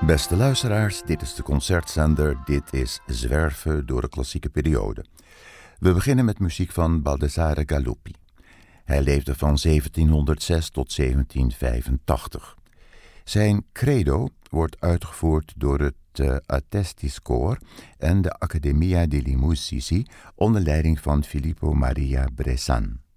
Beste luisteraars, dit is de concertzender. Dit is Zwerven door de klassieke periode. We beginnen met muziek van Baldassare Galuppi. Hij leefde van 1706 tot 1785. Zijn credo wordt uitgevoerd door het Attestis Koor en de Accademia degli Musici onder leiding van Filippo Maria Bressan.